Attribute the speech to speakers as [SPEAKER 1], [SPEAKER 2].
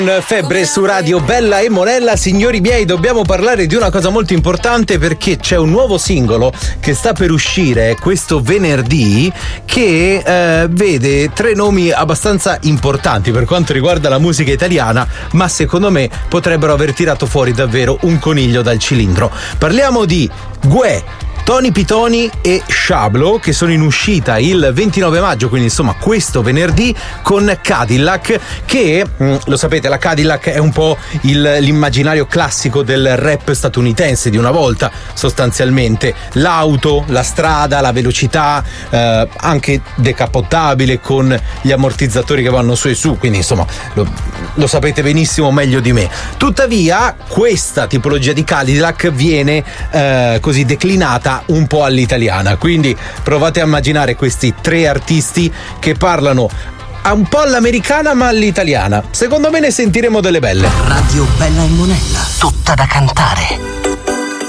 [SPEAKER 1] Febbre su Radio Bella e Monella. Signori miei, dobbiamo parlare di una cosa molto importante, perché c'è un nuovo singolo che sta per uscire questo venerdì che vede tre nomi abbastanza importanti per quanto riguarda la musica italiana, ma secondo me potrebbero aver tirato fuori davvero un coniglio dal cilindro. Parliamo di Guè, Tony Pitoni e Sciablo, che sono in uscita il 29 maggio, quindi insomma questo venerdì, con Cadillac, che lo sapete, la Cadillac è un po' l'immaginario classico del rap statunitense di una volta, sostanzialmente l'auto, la strada, la velocità, anche decapottabile con gli ammortizzatori che vanno su e su, quindi insomma lo sapete benissimo, meglio di me. Tuttavia questa tipologia di Cadillac viene così declinata un po' all'italiana, quindi provate a immaginare questi tre artisti che parlano un po' all'americana ma all'italiana. Secondo me ne sentiremo delle belle.
[SPEAKER 2] Radio Bella e Monella, tutta da cantare.